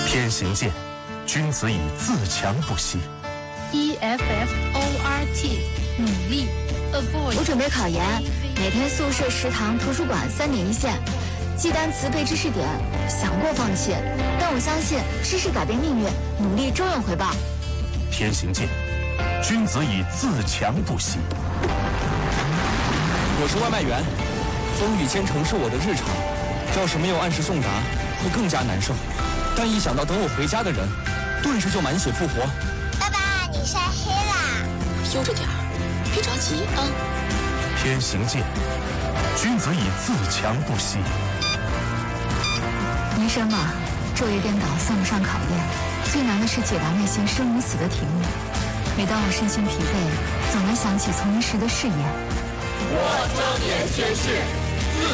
天行健，君子以自强不息。 EFFORT 努力 avoid。 我准备考研，每天宿舍、食堂、图书馆3点一线，记单词、背知识点。想过放弃，但我相信知识改变命运，努力终有回报。 天行健，君子以自强不息。 我是外卖员，风雨兼程是我的日常，要是没有按时送达，会更加难受。但一想到等我回家的人，顿时就满血复活。 爸爸，你晒黑啦！ 悠着点儿，别着急啊。 天行健，君子以自强不息。 医生啊，昼夜颠倒算不上考验，最难的是解答那些生与死的题目。每当我身心疲惫，总能想起从医时的誓言。 我庄严宣誓，